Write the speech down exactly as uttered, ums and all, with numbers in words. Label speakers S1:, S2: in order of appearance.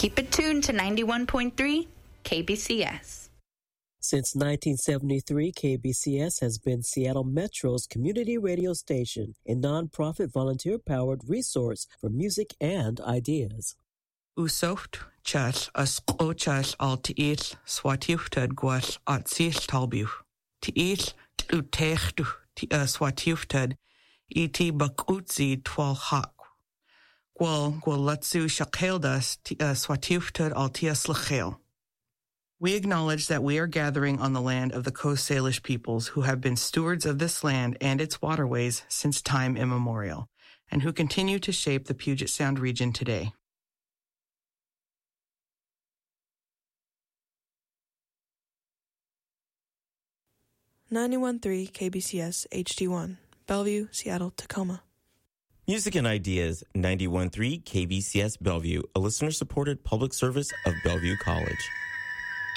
S1: Keep it tuned to ninety-one point three K B C S.
S2: Since nineteen seventy-three, K B C S has been Seattle Metro's community radio station, a nonprofit volunteer-powered resource for music and ideas.
S3: Usoft chas as ochas al tiis swatiuftad guas at sis talbu. Tiis utechtu ti swatiuftad iti bakutzi twal hak. Gwal gwalutsu shakeldas ti swatiuftad al tias lachel. We acknowledge that we are gathering on the land of the Coast Salish peoples who have been stewards of this land and its waterways since time immemorial, and who continue to shape the Puget Sound region today.
S4: ninety-one point three K B C S H D one, Bellevue, Seattle, Tacoma.
S5: Music and Ideas, ninety-one point three K B C S Bellevue, a listener-supported public service of Bellevue College.